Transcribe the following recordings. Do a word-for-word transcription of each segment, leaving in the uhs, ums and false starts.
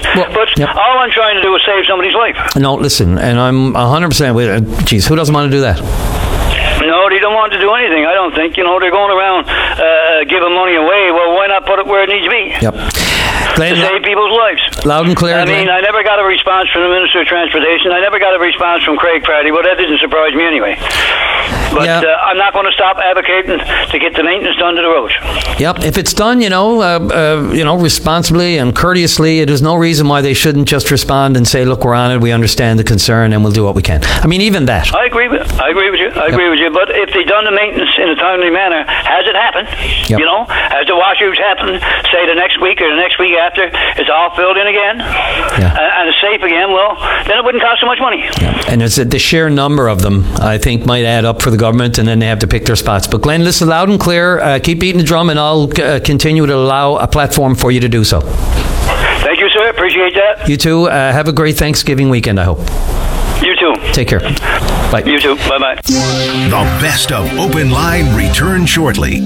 Well, but yep. all I'm trying to do is save somebody's life. No, listen, and I'm one hundred percent with it. Geez, who doesn't want to do that? No, they don't want to do anything, I don't think. You know, they're going around uh, giving money away. Well, why not put it where it needs to be? Yep. Glenn, to save people's lives. Loud and clear. I mean, Glenn. I never got a response from the Minister of Transportation. I never got a response from Craig Pratty, but that didn't surprise me anyway. But yeah. uh, I'm not going to stop advocating to get the maintenance done to the roads. Yep. If it's done, you know, uh, uh, you know, responsibly and courteously, there's no reason why they shouldn't just respond and say, "Look, we're on it. We understand the concern, and we'll do what we can." I mean, even that. I agree with. I agree with you. I yep. agree with you. But if they done the maintenance in a timely manner, has it happened? Yep. You know, has the washers happened? Say the next week or the next week after, it's all filled in again, yeah. and, and it's safe again. Well, then it wouldn't cost so much money. Yeah. And it's a, the sheer number of them, I think, might add up for the government, and then they have to pick their spots. But Glenn, listen loud and clear. Uh, keep beating the drum, and I'll uh, continue to allow a platform for you to do so. Thank you, sir. Appreciate that. You too. Uh, have a great Thanksgiving weekend, I hope. You too. Take care. Bye. You too. Bye-bye. The best of Open Line returns shortly.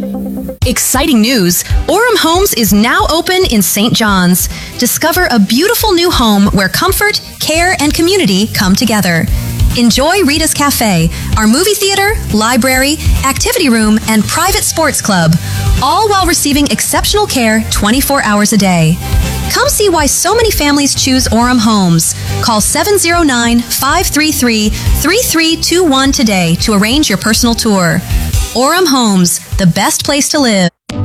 Exciting news! Orem Homes is now open in Saint John's. Discover a beautiful new home where comfort, care, and community come together. Enjoy Rita's Cafe, our movie theater, library, activity room, and private sports club, all while receiving exceptional care twenty-four hours a day. Come see why so many families choose Orem Homes. Call seven oh nine, five three three, three three two one today to arrange your personal tour. Orem Homes, the best place to live.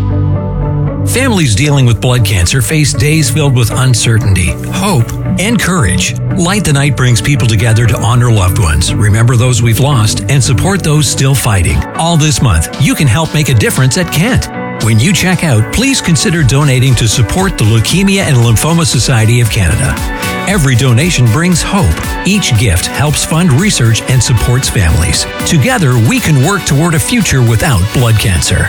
Families dealing with blood cancer face days filled with uncertainty, hope, and courage. Light the Night brings people together to honor loved ones, remember those we've lost, and support those still fighting. All this month, you can help make a difference at Kent. When you check out, please consider donating to support the Leukemia and Lymphoma Society of Canada. Every donation brings hope. Each gift helps fund research and supports families. Together, we can work toward a future without blood cancer.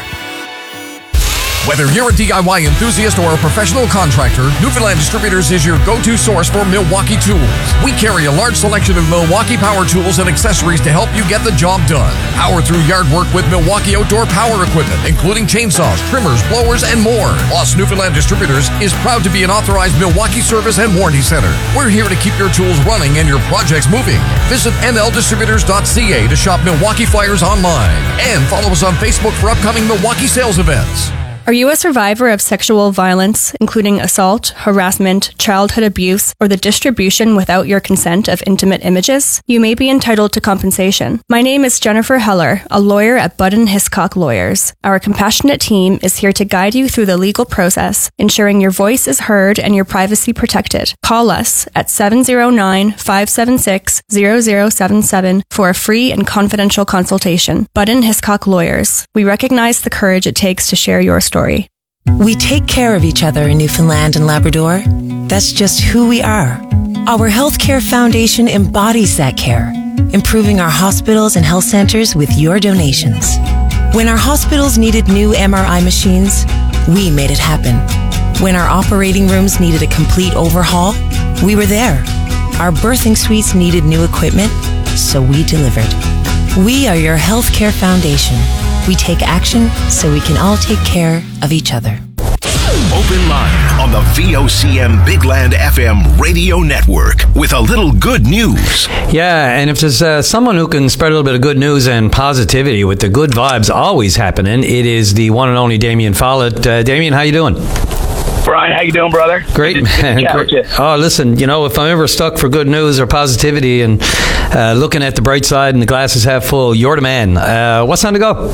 Whether you're a D I Y enthusiast or a professional contractor, Newfoundland Distributors is your go-to source for Milwaukee tools. We carry a large selection of Milwaukee power tools and accessories to help you get the job done. Power through yard work with Milwaukee outdoor power equipment, including chainsaws, trimmers, blowers, and more. Plus, Newfoundland Distributors is proud to be an authorized Milwaukee service and warranty center. We're here to keep your tools running and your projects moving. Visit m l distributors dot c a to shop Milwaukee flyers online. And follow us on Facebook for upcoming Milwaukee sales events. Are you a survivor of sexual violence, including assault, harassment, childhood abuse, or the distribution without your consent of intimate images? You may be entitled to compensation. My name is Jennifer Heller, a lawyer at Budden Hiscock Lawyers. Our compassionate team is here to guide you through the legal process, ensuring your voice is heard and your privacy protected. Call us at seven oh nine, five seven six, zero zero seven seven for a free and confidential consultation. Budden Hiscock Lawyers. We recognize the courage it takes to share your story. We take care of each other in Newfoundland and Labrador. That's just who we are. Our Healthcare Foundation embodies that care, improving our hospitals and health centers with your donations. When our hospitals needed new M R I machines, we made it happen. When our operating rooms needed a complete overhaul, we were there. Our birthing suites needed new equipment, so we delivered. We are your Healthcare Foundation. We take action so we can all take care of each other. Open Line on the V O C M Big Land F M radio network with a little good news. Yeah, and if there's uh, someone who can spread a little bit of good news and positivity with the good vibes always happening, it is the one and only Damien Follett. Uh, Damien, how you doing? Brian, how you doing, brother? Great, man. Great. Oh, listen, you know, if I'm ever stuck for good news or positivity and uh, looking at the bright side and the glass is half full, you're the man. Uh, what's on to go?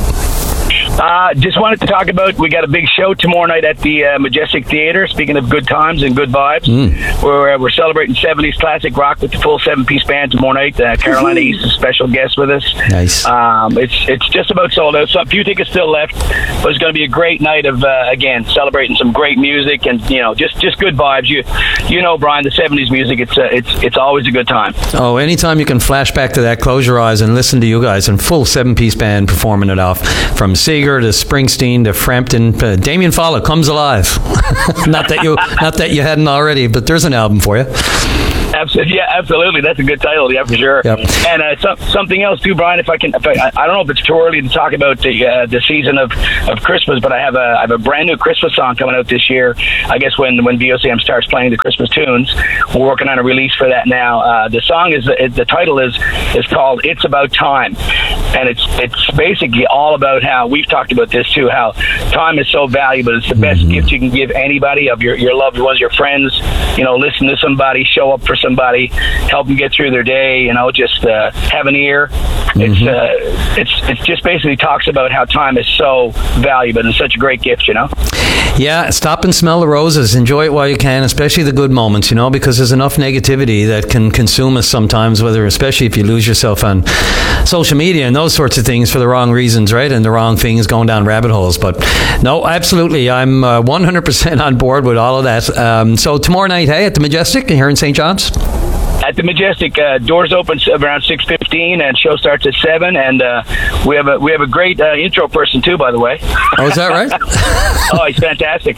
Uh, just wanted to talk about, we got a big show tomorrow night at the uh, Majestic Theatre. Speaking of good times and good vibes, mm. we're, uh, we're celebrating seventies classic rock with the full seven-piece band tomorrow night. Uh, Carolina mm-hmm. East is a special guest with us. Nice. Um, it's it's just about sold out. So a few tickets still left, but it's going to be a great night of, uh, again, celebrating some great music and, you know, just, just good vibes. You you know, Brian, the seventies music, it's uh, it's it's always a good time. Oh, anytime you can flash back to that, close your eyes and listen to you guys in full seven-piece band performing it off from Seeger to Springsteen to Frampton. uh, Damien Follett comes alive. not that you not that you hadn't already, but there's an album for you. Absolutely, yeah, absolutely. That's a good title, yeah, for sure. Yep. And uh, so, something else too, Brian. If I can, if I, I don't know if it's too early to talk about the uh, the season of, of Christmas, but I have a I have a brand new Christmas song coming out this year. I guess when when V O C M starts playing the Christmas tunes, we're working on a release for that now. Uh, the song is the, the title is is called "It's About Time," and it's it's basically all about how we've talked about this too. How time is so valuable. It's the best mm-hmm. gift you can give anybody, of your your loved ones, your friends. You know, listen to somebody, show up for somebody, help them get through their day. You know, just uh, have an ear. Mm-hmm. It's uh, it's it's just basically talks about how time is so valuable and such a great gift. You know. Yeah, stop and smell the roses. Enjoy it while you can, especially the good moments. You know, because there's enough negativity that can consume us sometimes. Whether, especially if you lose yourself on social media and those sorts of things for the wrong reasons, right, and the wrong things, going down rabbit holes. But no, absolutely, I'm uh, one hundred percent on board with all of that. Um, so tomorrow night, hey, at the Majestic here in Saint John's. At the Majestic, uh, doors open around six fifteen, and show starts at seven. And uh, we have a we have a great uh, intro person too, by the way. Oh, is that right? Oh, he's fantastic.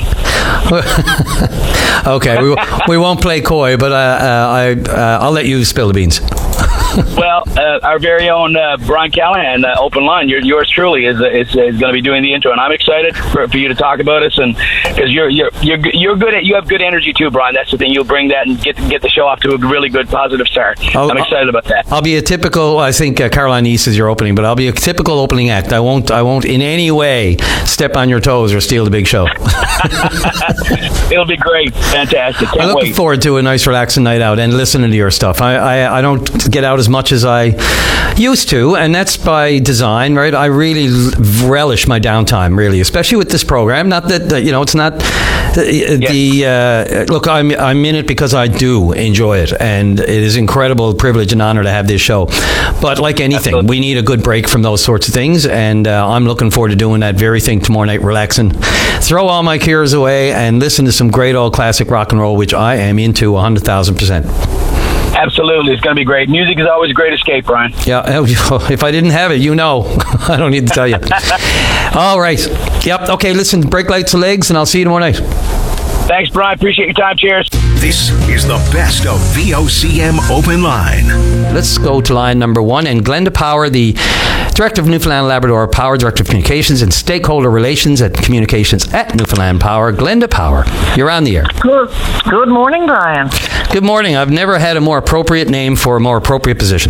Okay, we we won't play coy, but uh, uh, I uh, I'll let you spill the beans. Well, uh, our very own uh, Brian Callahan, uh, Open Line, your, yours truly is is, is going to be doing the intro, and I'm excited for, for you to talk about us, and because you're you're you're you're good at you have good energy too, Brian. That's the thing. You'll bring that and get get the show off to a really good positive start. I'll, I'm excited about that. I'll be a typical. I think uh, Caroline East is your opening, but I'll be a typical opening act. I won't I won't in any way step on your toes or steal the big show. It'll be great, fantastic. Can't I'm looking wait. forward to a nice, relaxing night out and listening to your stuff. I I, I don't get out as much as I used to, and that's by design, right? I really relish my downtime, really, especially with this program. Not that, uh, you know, it's not the, yes. the uh, look, I'm I'm in it because I do enjoy it, and it is incredible privilege and honor to have this show. But like anything, Absolutely. we need a good break from those sorts of things, and uh, I'm looking forward to doing that very thing tomorrow night, relaxing, throw all my cares away, and listen to some great old classic rock and roll, which I am into one hundred thousand percent. Absolutely. It's going to be great. Music is always a great escape, Brian. Yeah. If I didn't have it, you know. I don't need to tell you. All right. Yep. Okay, listen, break lights and legs, and I'll see you tomorrow night. Thanks, Brian. Appreciate your time. Cheers. This is the best of V O C M Open Line. Let's go to line number one. And Glenda Power, the Director of Newfoundland Labrador Power, Director of Communications and Stakeholder Relations at Communications at Newfoundland Power. Glenda Power, you're on the air. Good, good morning, Brian. Good morning. I've never had a more appropriate name for a more appropriate position.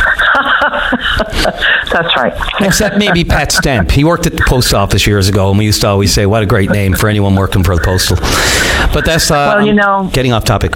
That's right. Except maybe Pat Stamp. He worked at the post office years ago, and we used to always say, what a great name for anyone working for the postal. But that's uh, well, you know, getting off topic.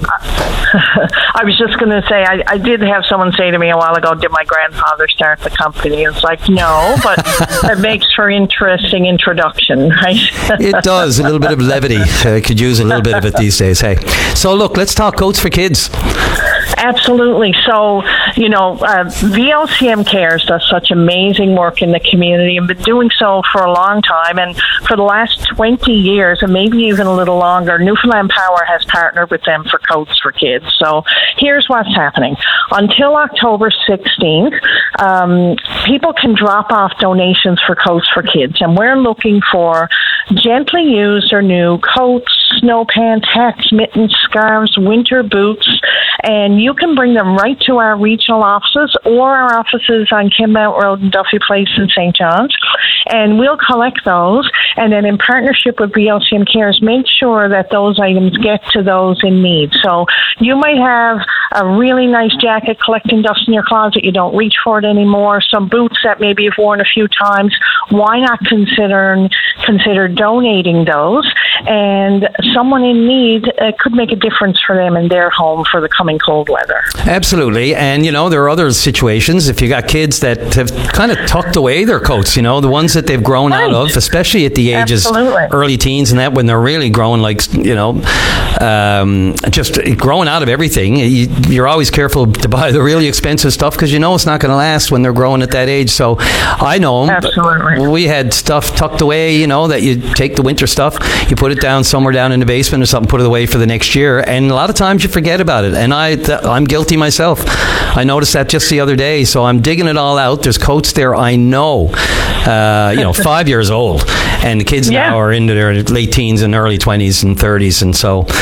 I was just going to say, I, I did have someone say to me a while ago, did my grandfather start the company? It's like, no, but it makes for interesting introduction, right? It does. A little bit of levity. Uh, could use a little bit of it these days. Hey, so look, let's talk Coats for Kids. Absolutely. So, you know, uh, V L C M Cares does such amazing work in the community and been doing so for a long time. And for the last twenty years, and maybe even a little longer, Newfoundland Power has partnered with them for Coats for Kids. So here's what's happening. Until October sixteenth, um, people can drop off donations for Coats for Kids. And we're looking for gently used or new coats, snow pants, hats, mittens, scarves, winter boots, and you can bring them right to our regional offices or our offices on Kenmount Road and Duffy Place in Saint John's, and we'll collect those, and then in partnership with V L C M Cares, make sure that those items get to those in need. So you might have a really nice jacket collecting dust in your closet, you don't reach for it anymore, some boots that maybe you've worn a few times. Why not consider consider donating those? And someone in need uh, could make a difference for them in their home for the coming cold weather. Absolutely. And, you know, there are other situations. If you got kids that have kind of tucked away their coats, you know, the ones that they've grown right. out of, especially at the ages, Absolutely. early teens and that, when they're really growing, like, you know, um, just growing out of everything. You, you're always careful to buy the really expensive stuff because you know it's not going to last when they're growing at that age. So I know Absolutely. we had stuff tucked away, you know, that you take the winter stuff, you put it down somewhere down in the basement or something, put it away for the next year, and a lot of times you forget about it. And I, th- I'm guilty myself. I noticed that just the other day, so I'm digging it all out. There's coats there I know, uh, you know, five years old, and the kids yeah. now are into their late teens and early twenties and thirties, and so,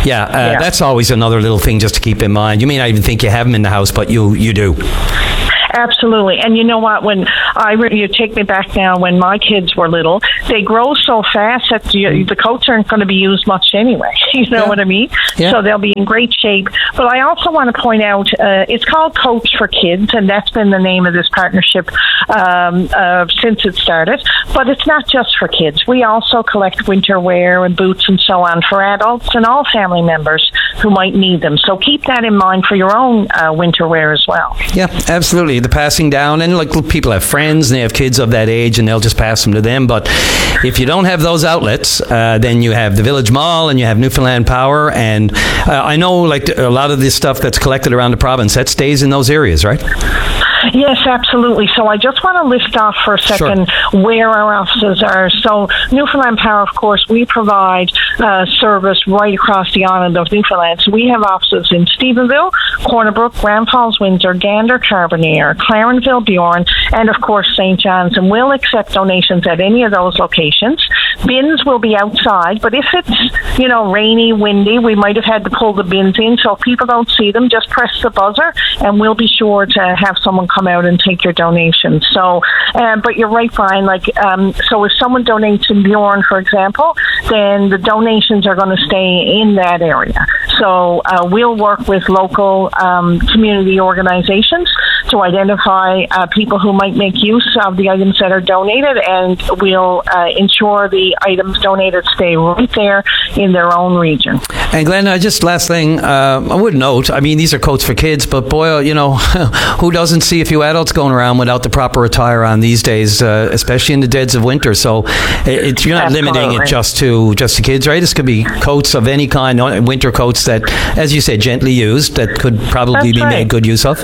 Yeah, uh, Yeah. that's always another little thing just to keep in mind. You may not even think you have them in the house, but you you do. Absolutely. And you know what? When I re- you take me back now, when my kids were little, they grow so fast that you, the coats aren't going to be used much anyway. You know Yeah. what I mean? Yeah. So they'll be in great shape. But I also want to point out, uh, it's called Coats for Kids, and that's been the name of this partnership um, uh, since it started. But it's not just for kids. We also collect winter wear and boots and so on for adults and all family members who might need them. So keep that in mind for your own uh, winter wear as well. Yeah, absolutely. The passing down, and like people have friends and they have kids of that age and they'll just pass them to them. But if you don't have those outlets, uh, then you have the Village Mall and you have Newfoundland Power. And uh, I know like a lot of this stuff that's collected around the province, that stays in those areas, right? Yes, absolutely. So I just want to list off for a second Sure. where our offices are. So Newfoundland Power, of course, we provide uh, service right across the island of Newfoundland. So we have offices in Stephenville, Corner Brook, Grand Falls, Windsor, Gander, Carbonear, Clarenville, Bjorn, and of course Saint John's. And we'll accept donations at any of those locations. Bins will be outside, but if it's, you know, rainy, windy, we might have had to pull the bins in. So if people don't see them, just press the buzzer and we'll be sure to have someone come out and take your donations. So, um, but you're right, Brian. Like, um, so if someone donates in Bjorn, for example, then the donations are going to stay in that area. So uh, we'll work with local um, community organizations to identify uh, people who might make use of the items that are donated, and we'll uh, ensure the items donated stay right there in their own region. And Glenn, uh, just last thing, uh, I would note, I mean, these are coats for kids, but boy, you know, who doesn't see a few adults going around without the proper attire on these days, uh, especially in the deads of winter. So it, it's, you're not Absolutely. limiting it just to just to kids, right? This could be coats of any kind, winter coats that, as you said, gently used, that could probably That's be right. made good use of.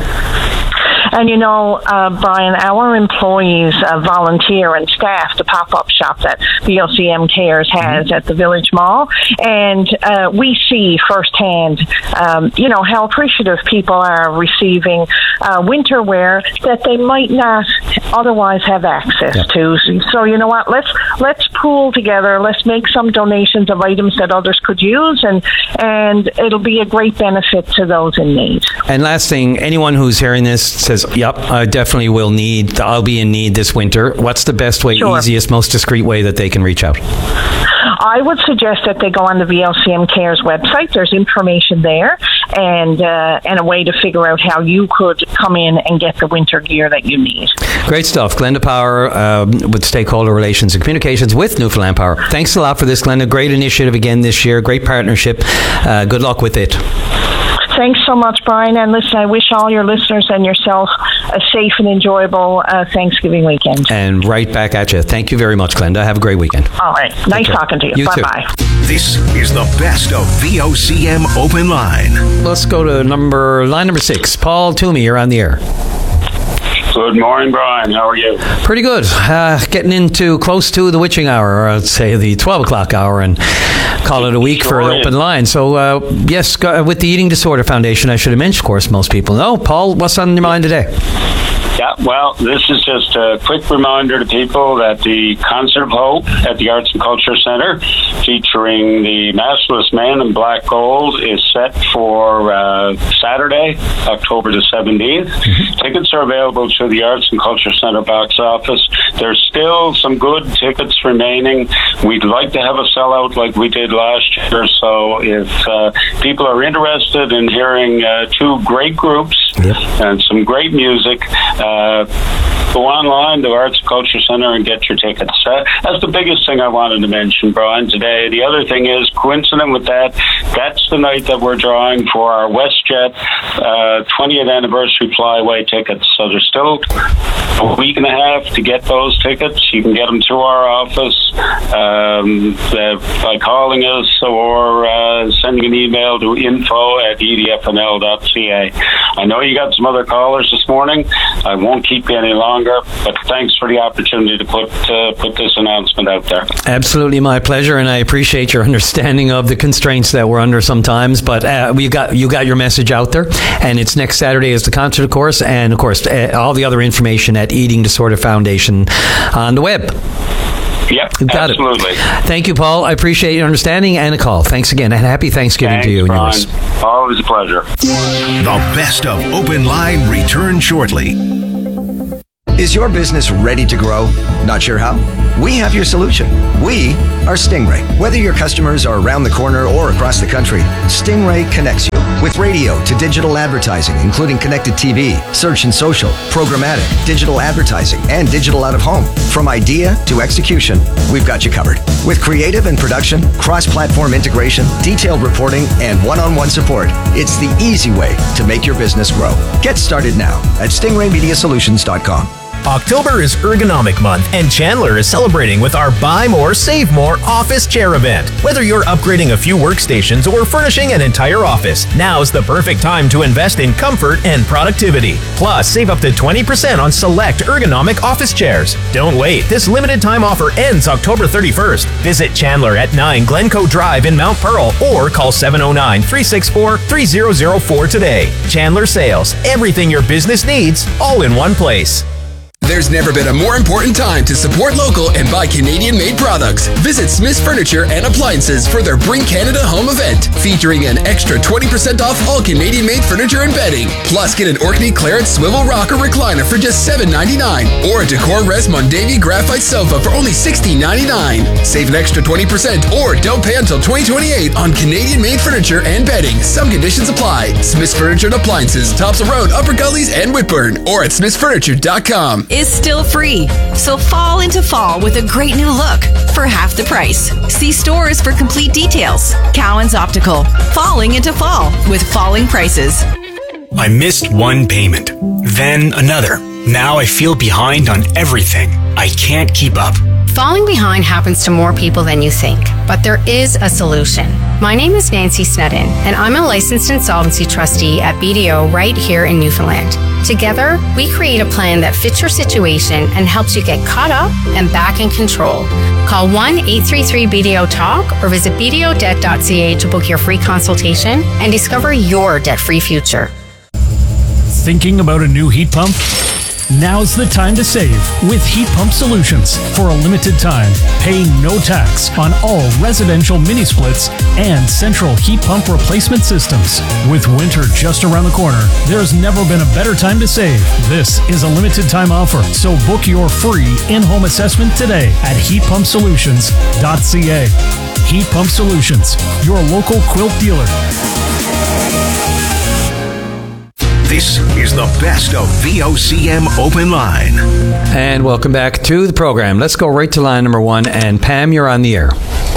And you know, uh, Brian, our employees uh, volunteer and staff the pop-up shop that V O C M Cares has mm-hmm. at the Village Mall, and uh, we see firsthand, um, you know, how appreciative people are receiving uh, winter wear that they might not otherwise have access yep. to. So you know what? Let's let's pool together. Let's make some donations of items that others could use, and and it'll be a great benefit to those in need. And last thing, anyone who's hearing this says, yep, I definitely will need, I'll be in need this winter. What's the best way, Sure. easiest, most discreet way that they can reach out? I would suggest that they go on the V L C M Cares website. There's information there and uh, and a way to figure out how you could come in and get the winter gear that you need. Great stuff. Glenda Power um, with Stakeholder Relations and Communications with Newfoundland Power. Thanks a lot for this, Glenda. Great initiative again this year. Great partnership. Uh, good luck with it. Thanks so much, Brian. And listen, I wish all your listeners and yourself a safe and enjoyable uh, Thanksgiving weekend. And right back at you. Thank you very much, Glenda. Have a great weekend. All right. Nice talking to you. You too. Bye-bye. This is the best of V O C M Open Line. Let's go to number line number six. Paul Toomey, you're on the air. Good morning, Brian. How are you? Pretty good. Uh, getting into close to the witching hour, or I'd say the twelve o'clock hour, and call it a week Sure for an is. open line. So, uh, yes, go- with the Eating Disorder Foundation, I should have mentioned, of course, most people know. Paul, what's on your mind today? Yeah, well, this is just a quick reminder to people that the Concert of Hope at the Arts and Culture Center, featuring the Masterless Man in Black Gold, is set for uh, Saturday, October the seventeenth. Mm-hmm. Tickets are available through the Arts and Culture Center box office. There's still some good tickets remaining. We'd like to have a sellout like we did last year, so if uh, people are interested in hearing uh, two great groups Yep. and some great music, Uh, go online to Arts and Culture Center and get your tickets. Uh, that's the biggest thing I wanted to mention, Brian, today. The other thing is, coincident with that, that's the night that we're drawing for our WestJet uh, twentieth anniversary flyaway tickets. So there's still a week and a half to get those tickets. You can get them through our office um, uh, by calling us or uh, sending an email to info at e d f n l dot c a. I know you got some other callers this morning. I won't keep you any longer, but thanks for the opportunity to put uh, put this announcement out there. Absolutely my pleasure, and I appreciate your understanding of the constraints that we're under sometimes, but uh, you got you got your message out there, and it's next Saturday is the concert, of course, and of course uh, all the other information at Eating Disorder Foundation on the web. Yep, You've got absolutely. it. Thank you, Paul. I appreciate your understanding and a call. Thanks again, and happy Thanksgiving Thanks, to you and Brian. yours. Always a pleasure. The best of Open Line return shortly. Is your business ready to grow? Not sure how? We have your solution. We are Stingray. Whether your customers are around the corner or across the country, Stingray connects you with radio to digital advertising, including connected T V, search and social, programmatic, digital advertising, and digital out of home. From idea to execution, we've got you covered. With creative and production, cross-platform integration, detailed reporting, and one-on-one support, it's the easy way to make your business grow. Get started now at stingray media solutions dot com. October is Ergonomic Month, and Chandler is celebrating with our Buy More, Save More office chair event. Whether you're upgrading a few workstations or furnishing an entire office, now's the perfect time to invest in comfort and productivity. Plus, save up to twenty percent on select ergonomic office chairs. Don't wait. This limited time offer ends October thirty-first. Visit Chandler at nine Glencoe Drive in Mount Pearl or call seven oh nine, three six four, three oh oh four today. Chandler Sales. Everything your business needs, all in one place. There's never been a more important time to support local and buy Canadian-made products. Visit Smith's Furniture and Appliances for their Bring Canada Home event, featuring an extra twenty percent off all Canadian-made furniture and bedding. Plus, get an Orkney Clarence Swivel Rocker Recliner for just seven ninety-nine, or a Decor Res Mondavie Graphite Sofa for only sixteen ninety-nine. Save an extra twenty percent or don't pay until twenty twenty-eight on Canadian-made furniture and bedding. Some conditions apply. Smith's Furniture and Appliances, Topsail Road, Upper Gullies, and Whitburn, or at smiths furniture dot com. Is still free. So fall into fall with a great new look for half the price. See stores for complete details. Cowan's Optical. Falling into fall with falling prices. I missed one payment, then another. Now I feel behind on everything. I can't keep up. Falling behind happens to more people than you think, but there is a solution. My name is Nancy Snedden, and I'm a licensed insolvency trustee at B D O right here in Newfoundland. Together, we create a plan that fits your situation and helps you get caught up and back in control. Call one eight three three B D O talk or visit b d o debt dot c a to book your free consultation and discover your debt-free future. Thinking about a new heat pump? Now's the time to save with Heat Pump Solutions. For a limited time, pay no tax on all residential mini splits and central heat pump replacement systems. With winter just around the corner, there's never been a better time to save. This is a limited time offer, so book your free in-home assessment today at heat pump solutions dot c a. Heat Pump Solutions, your local quilt dealer. This is the best of V O C M Open Line. And welcome back to the program. Let's go right to line number one. And Pam, you're on the air.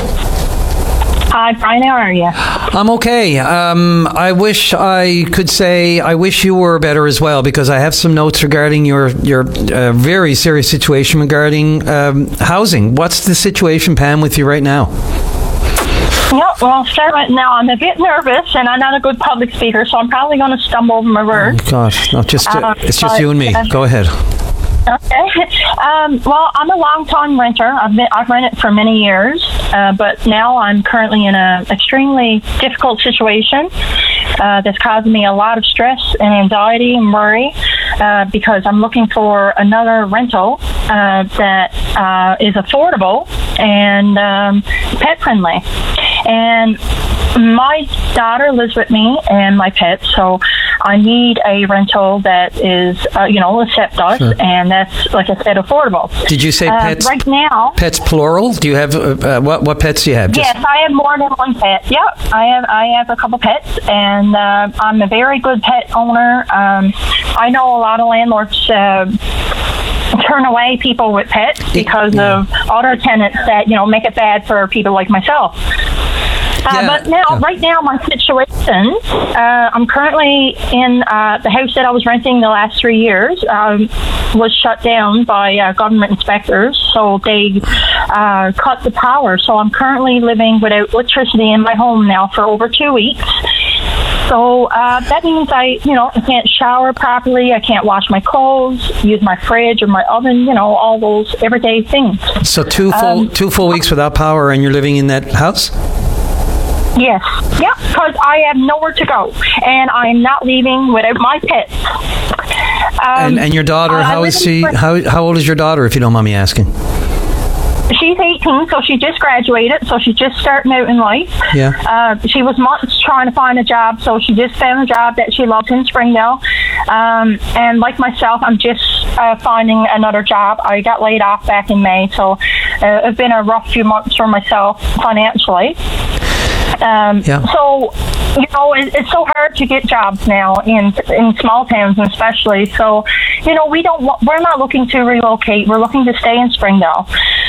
Hi, Brian. How are you? I'm okay. Um, I wish I could say I wish you were better as well, because I have some notes regarding your your uh, very serious situation regarding um, housing. What's the situation, Pam, with you right now? Yeah, well, I'll start right now. I'm a bit nervous, and I'm not a good public speaker, so I'm probably going to stumble over my words. Oh, gosh, no, just uh, it's just but, you and me. Uh, Go ahead. Okay. Um, well, I'm a long-time renter. I've been, I've rented for many years, uh, but now I'm currently in an extremely difficult situation uh, that's causing me a lot of stress and anxiety and worry uh, because I'm looking for another rental uh, that uh, is affordable and um, pet-friendly. And my daughter lives with me and my pets, so I need a rental that is, uh, you know, accept us, sure. And that's, like I said, affordable. Did you say uh, pets? Right now, pets plural? Do you have uh, what? What pets do you have? Just yes, I have more than one pet. Yeah, I have. I have a couple pets, and uh, I'm a very good pet owner. Um, I know a lot of landlords uh, turn away people with pets because yeah. of other tenants that, you know, make it bad for people like myself. Uh, yeah, but now, yeah. right now, my situation, uh, I'm currently in uh, the house that I was renting the last three years, um, was shut down by uh, government inspectors, so they uh, cut the power. So I'm currently living without electricity in my home now for over two weeks. So uh, that means I, you know, I can't shower properly, I can't wash my clothes, use my fridge or my oven, you know, all those everyday things. So two full um, two full weeks without power, and you're living in that house? Yes. Yeah, because I have nowhere to go, and I'm not leaving without my pets. Um, and, and your daughter, how is she? How how old is your daughter, if you don't mind me asking? she's eighteen, so she just graduated, so she's just starting out in life. Yeah. Uh, she was months trying to find a job, so she just found a job that she loves in Springdale. Um, and like myself, I'm just uh, finding another job. I got laid off back in May, so uh, it's been a rough few months for myself financially. Um, yeah. So, you know, it, it's so hard to get jobs now in in small towns, especially. So, you know, we don't. We're not looking to relocate. We're looking to stay in Springdale.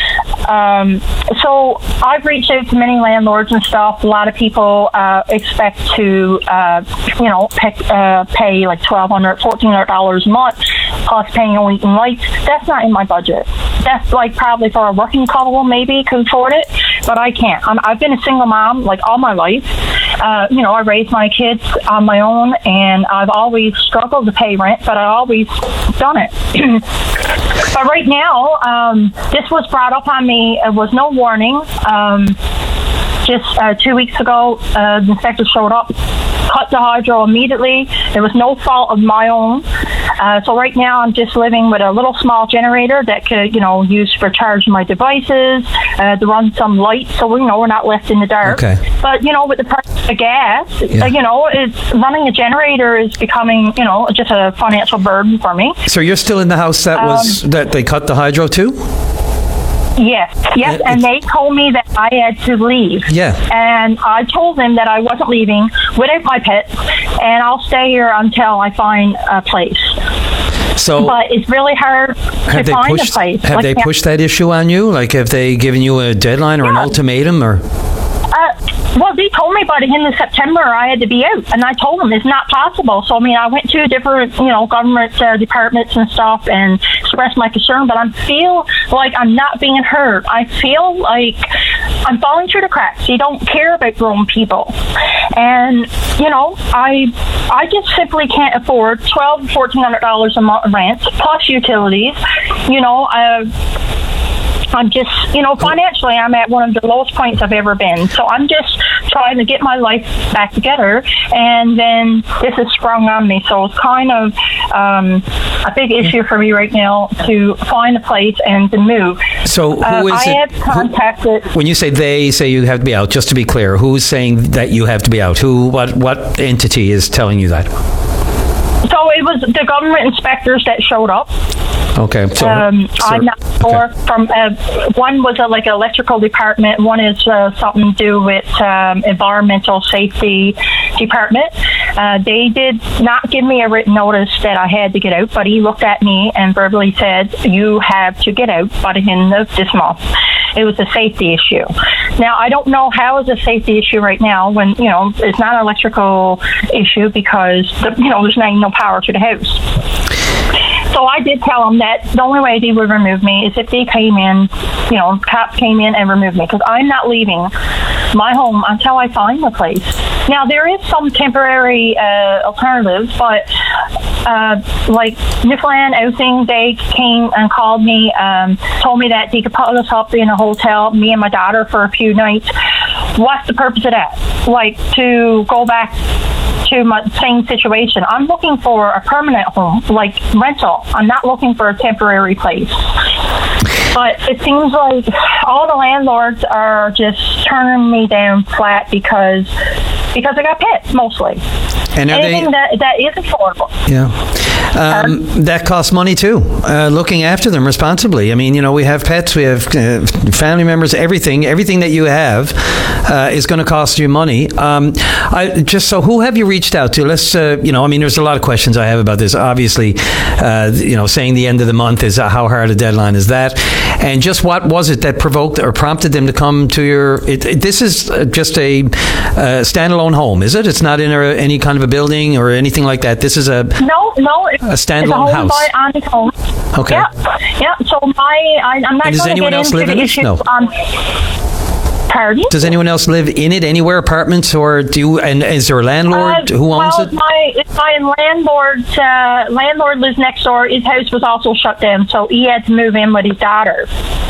Um, so I've reached out to many landlords and stuff. A lot of people uh, expect to, uh, you know, pay, uh, pay like twelve hundred dollars, fourteen hundred dollars a month, plus paying a week in lights. That's not in my budget. That's like probably for a working couple maybe could afford it, but I can't. I'm, I've been a single mom like all my life. Uh, you know, I raised my kids on my own, and I've always struggled to pay rent, but I've always done it. But right now, um, this was brought up on me. It was no warning. Um, just uh, two weeks ago, uh, the inspector showed up, cut the hydro immediately. There was no fault of my own. Uh, so right now, I'm just living with a little small generator that could, you know, use for charging my devices, uh, to run some lights, so you know we're not left in the dark. Okay. But you know, with the price of gas, Yeah. uh, you know, it's running a generator is becoming, you know, just a financial burden for me. So you're still in the house that was Um, that they cut the hydro to? Yes, yes, and they told me that I had to leave. Yeah. And I told them that I wasn't leaving without my pets, and I'll stay here until I find a place. So but it's really hard to Have they find pushed? a place. Have Like, they pushed that issue on you? Like, have they given you a deadline or an ultimatum, or? Uh, well, they told me by the end of September I had to be out, and I told them it's not possible. So, I mean, I went to different, you know, government uh, departments and stuff and expressed my concern, but I feel like I'm not being heard. I feel like I'm falling through the cracks. You don't care about grown people. And, you know, I I just simply can't afford twelve hundred dollars, fourteen hundred dollars a month rent, plus utilities. You know, uh, I'm just, you know, financially, I'm at one of the lowest points I've ever been. So I'm just trying to get my life back together, and then this has sprung on me. So it's kind of um, a big issue for me right now to find a place and to move. So who uh, is I it? have contacted. When you say they say you have to be out, just to be clear, who's saying that you have to be out? Who? What? What entity is telling you that? So it was the government inspectors that showed up. Okay. So, um, so- I'm not sure. okay. From uh, one was a, like an electrical department. One is uh, something to do with um, environmental safety department. Uh, they did not give me a written notice that I had to get out, but he looked at me and verbally said, "You have to get out by the end of this month." It was a safety issue. Now, I don't know how it's a safety issue right now when, you know, it's not an electrical issue because, the, you know, there's not no power to the house. So I did tell them that the only way they would remove me is if they came in, you know, cops came in and removed me, because I'm not leaving my home until I find the place. Now, there is some temporary uh, alternatives, but uh, like Newfoundland Housing, they came and called me, um, told me that they could put us up in a hotel, me and my daughter, for a few nights. What's the purpose of that? Like, to go back to my same situation. I'm looking for a permanent home, like rental. I'm not looking for a temporary place. But it seems like all the landlords are just turning me down flat because because I got pets mostly. And are anything they- that that is affordable. Yeah. Um, that costs money too. Uh, looking after them responsibly. I mean, you know, we have pets, we have uh, family members, everything. Everything that you have uh, is going to cost you money. Um, I just so who have you reached out to? Let's, uh, you know, I mean, there's a lot of questions I have about this. Obviously, uh, you know, saying the end of the month is uh, how hard a deadline is that, and just what was it that provoked or prompted them to come to your? It, it, this is uh, just a uh, standalone home, is it? It's not in a, any kind of a building or anything like that. This is a No, no. It's, A standalone it's a home house. By, on its own. Okay. Yeah, yeah. So my, I, I'm not And does going to anyone get else into live the in it? issue. No. Um, pardon? Does anyone else live in it anywhere? Apartments, or do you? And is there a landlord Uh, who owns well, it? My, my landlord, uh, landlord lives next door. His house was also shut down, so he had to move in with his daughter.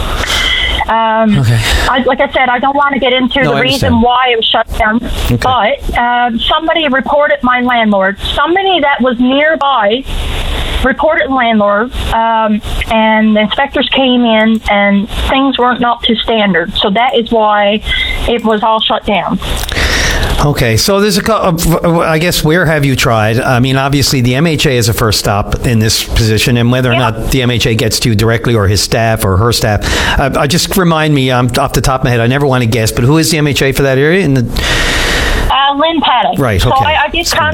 Um, Okay. I, like I said, I don't want to get into No, the I reason understand. why it was shut down, but um, somebody reported my landlord. Somebody that was nearby reported the landlord, um, and the inspectors came in, and things weren't up to standard. So that is why it was all shut down. Okay, so there's a couple, I guess, where have you tried? I mean, obviously the M H A is a first stop in this position, and whether or yeah. not the M H A gets to you directly or his staff or her staff. Uh, uh, just remind me, um, off the top of my head, I never want to guess, but who is the M H A for that area? In the Uh, Lynn Paddock. Right, So okay. I, I did contact